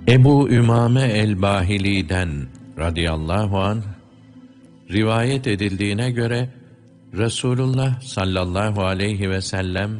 Ebu Ümame el-Bahili'den radıyallahu anh rivayet edildiğine göre Resulullah sallallahu aleyhi ve sellem